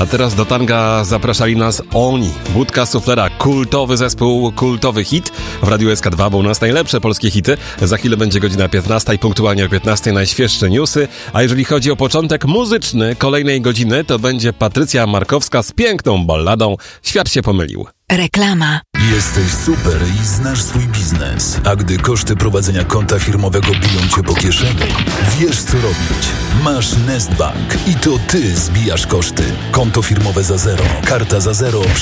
A teraz do tanga zapraszali nas oni. Budka Suflera, kultowy zespół, kultowy hit. W Radiu SK2, bo u nas najlepsze polskie hity. Za chwilę będzie godzina 15 i punktualnie o 15 najświeższe newsy. A jeżeli chodzi o początek muzyczny kolejnej godziny, to będzie Patrycja Markowska z piękną balladą Świat się pomylił. Reklama. Jesteś super i znasz swój biznes. A gdy koszty prowadzenia konta firmowego biją cię po kieszeni, wiesz co robić. Masz Nestbank i to ty zbijasz koszty. Konto firmowe za zero, karta za zero.